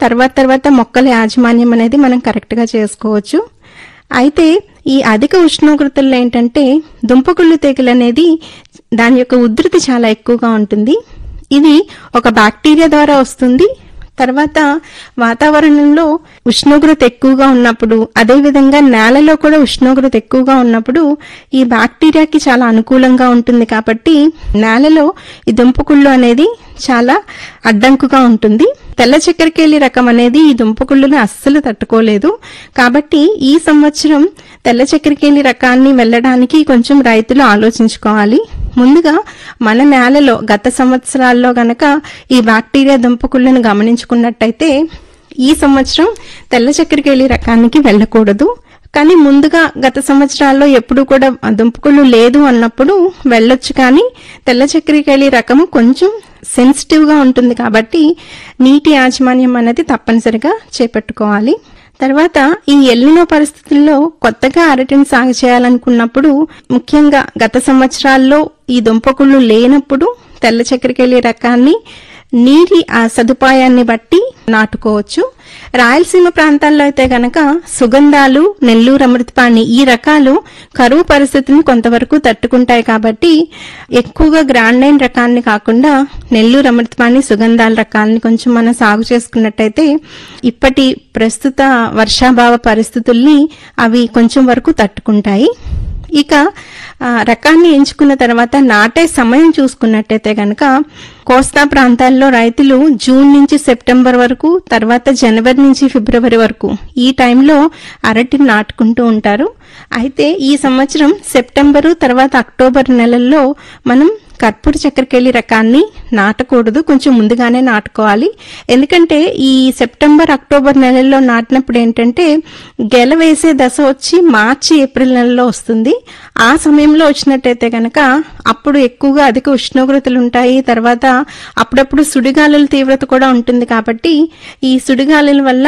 తర్వాత మొక్కల యాజమాన్యం అనేది మనం కరెక్ట్గా చేసుకోవచ్చు. అయితే ఈ అధిక ఉష్ణోగ్రతల్లో ఏంటంటే దుంపకుళ్ళు తెగులు అనేది దాని యొక్క ఉధృతి చాలా ఎక్కువగా ఉంటుంది. ఇది ఒక బ్యాక్టీరియా ద్వారా వస్తుంది. తర్వాత వాతావరణంలో ఉష్ణోగ్రత ఎక్కువగా ఉన్నప్పుడు, అదేవిధంగా నేలలో కూడా ఉష్ణోగ్రత ఎక్కువగా ఉన్నప్పుడు ఈ బ్యాక్టీరియాకి చాలా అనుకూలంగా ఉంటుంది. కాబట్టి నేలలో ఈ దుంపకుళ్ళు అనేది చాలా అడ్డంకుగా ఉంటుంది. తెల్ల చక్కెరకేళి రకం అనేది ఈ దుంపకుళ్ళుని అస్సలు తట్టుకోలేదు. కాబట్టి ఈ సంవత్సరం తెల్ల చక్కెరకేళి రకాన్ని వెళ్ళడానికి కొంచెం రైతులు ఆలోచించుకోవాలి. ముందుగా మన నేలలో గత సంవత్సరాల్లో గనక ఈ బ్యాక్టీరియా దుంపకుళ్ళను గమనించుకున్నట్టయితే ఈ సంవత్సరం తెల్ల చక్కెరకేళి రకానికి వెళ్ళకూడదు. కానీ ముందుగా గత సంవత్సరాల్లో ఎప్పుడు కూడా దుంపకుళ్ళు లేదు అన్నప్పుడు వెళ్ళొచ్చు. కానీ తెల్ల చక్కెరకేళి రకము కొంచెం సెన్సిటివ్ గా ఉంటుంది కాబట్టి నీటి యాజమాన్యం అనేది తప్పనిసరిగా చేపట్టుకోవాలి. తర్వాత ఈ ఎల్నినో పరిస్థితుల్లో కొత్తగా అరటిని సాగు చేయాలనుకున్నప్పుడు ముఖ్యంగా గత సంవత్సరాల్లో ఈ దుంపకుళ్ళు లేనప్పుడు తెల్ల చక్కెరకేళి రకాన్ని నీటి సదుపాయాన్ని బట్టి నాటుకోవచ్చు. రాయలసీమ ప్రాంతాల్లో అయితే గనక సుగంధాలు, నెల్లూరు అమృతపాణి ఈ రకాలు కరువు పరిస్థితిని కొంతవరకు తట్టుకుంటాయి. కాబట్టి ఎక్కువగా గ్రాండైన్ రకాన్ని కాకుండా నెల్లూరు అమృతపాణి, సుగంధాల రకాలని కొంచెం మనం సాగు చేసుకున్నట్టయితే ఇప్పటి ప్రస్తుత వర్షాభావ పరిస్థితుల్ని అవి కొంచెం వరకు తట్టుకుంటాయి. ఇక రకాన్ని ఎంచుకున్న తర్వాత నాటే సమయం చూసుకున్నట్టయితే గనక కోస్తా ప్రాంతాల్లో రైతులు జూన్ నుంచి సెప్టెంబర్ వరకు, తర్వాత జనవరి నుంచి ఫిబ్రవరి వరకు ఈ టైంలో అరటిని నాటుకుంటూ ఉంటారు. అయితే ఈ సంవత్సరం సెప్టెంబరు తర్వాత అక్టోబర్ నెలల్లో మనం కర్పూర చక్కెరకేళి రకాన్ని నాటకూడదు, కొంచెం ముందుగానే నాటుకోవాలి. ఎందుకంటే ఈ సెప్టెంబర్ అక్టోబర్ నెలల్లో నాటినప్పుడు ఏంటంటే గెల వేసే దశ వచ్చి మార్చి ఏప్రిల్ నెలలో వస్తుంది. ఆ సమయంలో వచ్చినట్టయితే గనక అప్పుడు ఎక్కువగా అధిక ఉష్ణోగ్రతలు ఉంటాయి. తర్వాత అప్పుడప్పుడు సుడిగాలుల తీవ్రత కూడా ఉంటుంది. కాబట్టి ఈ సుడిగాలుల వల్ల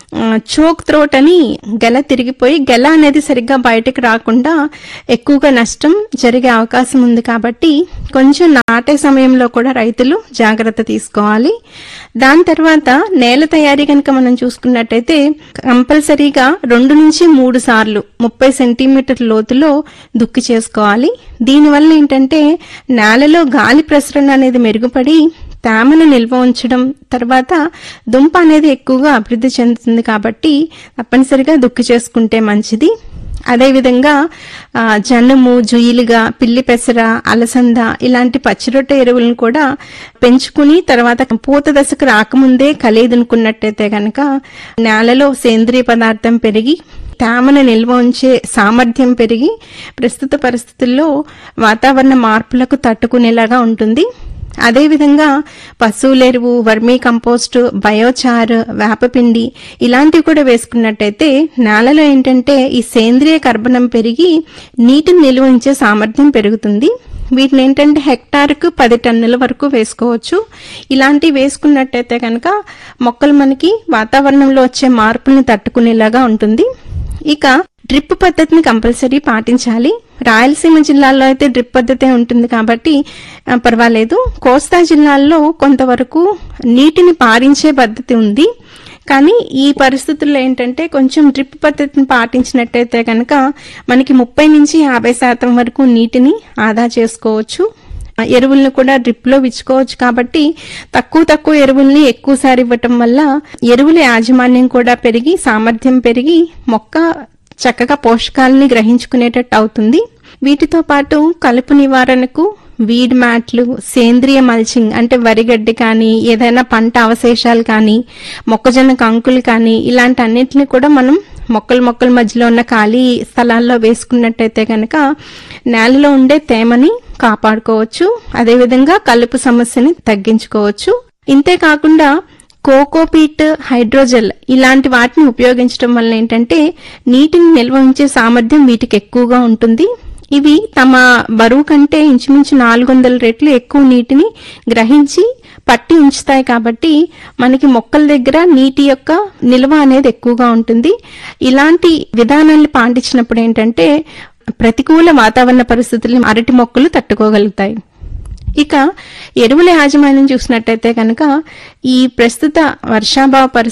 చోక్ త్రోట్ అని గెల తిరిగిపోయి గెల అనేది సరిగ్గా బయటకు రాకుండా ఎక్కువగా నష్టం జరిగే అవకాశం ఉంది. కాబట్టి కొంచెం నాటే సమయంలో కూడా రైతులు జాగ్రత్త తీసుకోవాలి. దాని తర్వాత నేల తయారీ కనుక మనం చూసుకున్నట్టయితే కంపల్సరీగా 2 నుంచి 3 సార్లు 30 సెంటీమీటర్ లోతులో దుక్కి చేసుకోవాలి. దీనివల్ల ఏంటంటే నేలలో గాలి ప్రసరణ అనేది మెరుగుపడి తేమను నిల్వ ఉంచడం, తర్వాత దుంప అనేది ఎక్కువగా అభివృద్ధి చెందుతుంది. కాబట్టి తప్పనిసరిగా దుక్కి చేసుకుంటే మంచిది. అదేవిధంగా జనుము, జుయిలుగా, పిల్లి పెసర, అలసంద ఇలాంటి పచ్చిరొట్టె ఎరువులను కూడా పెంచుకుని తర్వాత పూత దశకు రాకముందే కలిదునుకున్నట్టయితే గనక నేలలో సేంద్రియ పదార్థం పెరిగి తేమను నిల్వ ఉంచే సామర్థ్యం పెరిగి ప్రస్తుత పరిస్థితుల్లో వాతావరణ మార్పులకు తట్టుకునేలాగా ఉంటుంది. అదేవిధంగా పశువులెరువు, వర్మీ కంపోస్ట్, బయోచార్, వేపపిండి ఇలాంటివి కూడా వేసుకున్నట్టయితే నేలలో ఏంటంటే ఈ సేంద్రియ కర్బనం పెరిగి నీటిని నిల్వ ఉంచే సామర్థ్యం పెరుగుతుంది. వీటిని ఏంటంటే హెక్టార్కు 10 టన్నుల వరకు వేసుకోవచ్చు. ఇలాంటివి వేసుకున్నట్టయితే కనుక మొక్కలు మనకి వాతావరణంలో వచ్చే మార్పుల్ని తట్టుకునేలాగా ఉంటుంది. ఇక డ్రిప్ పద్ధతిని కంపల్సరీ పాటించాలి. రాయలసీమ జిల్లాల్లో అయితే డ్రిప్ పద్ధతే ఉంటుంది కాబట్టి పర్వాలేదు. కోస్తా జిల్లాల్లో కొంతవరకు నీటిని పారించే పద్ధతి ఉంది. కానీ ఈ పరిస్థితుల్లో ఏంటంటే కొంచెం డ్రిప్ పద్ధతిని పాటించినట్టయితే కనుక మనకి 30 నుంచి 50% వరకు నీటిని ఆదా చేసుకోవచ్చు. ఎరువులను కూడా డ్రిప్ లో విచ్చుకోవచ్చు. కాబట్టి తక్కువ ఎరువుల్ని ఎక్కువసారి ఇవ్వటం వల్ల ఎరువుల యాజమాన్యం కూడా పెరిగి సామర్థ్యం పెరిగి మొక్క చక్కగా పోషకాలని గ్రహించుకునేటట్టు అవుతుంది. వీటితో పాటు కలుపు నివారణకు వీడ్ మ్యాట్లు, సేంద్రియ మల్చింగ్ అంటే వరిగడ్డి కానీ ఏదైనా పంట అవశేషాలు కానీ మొక్కజొన్న కంకులు కానీ ఇలాంటి అన్నింటినీ కూడా మనం మొక్కల మధ్యలో ఉన్న ఖాళీ స్థలాల్లో వేసుకున్నట్టయితే కనుక నేలలో ఉండే తేమని కాపాడుకోవచ్చు. అదేవిధంగా కలుపు సమస్యని తగ్గించుకోవచ్చు. ఇంతేకాకుండా కోకోపీట్, హైడ్రోజెల్ ఇలాంటి వాటిని ఉపయోగించడం వల్ల ఏంటంటే నీటిని నిల్వ ఉంచే సామర్థ్యం వీటికి ఎక్కువగా ఉంటుంది. ఇవి తమ బరువు కంటే ఇంచుమించు 400 రెట్లు ఎక్కువ నీటిని గ్రహించి పట్టి ఉంచుతాయి. కాబట్టి మనకి మొక్కల దగ్గర నీటి యొక్క నిల్వ అనేది ఎక్కువగా ఉంటుంది. ఇలాంటి విధానాన్ని పాటించినప్పుడు ఏంటంటే ప్రతికూల వాతావరణ పరిస్థితులను అరటి మొక్కలు తట్టుకోగలుగుతాయి. ఇక ఎరువుల యాజమాన్యం చూసినట్టయితే కనుక ఈ ప్రస్తుత వర్షాభావ